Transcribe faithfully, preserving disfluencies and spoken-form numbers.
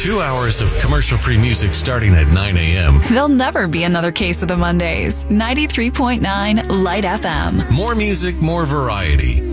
Two hours of commercial-free music starting at nine a.m. There'll never be another case of the Mondays. ninety-three point nine Light F M. More music, more variety.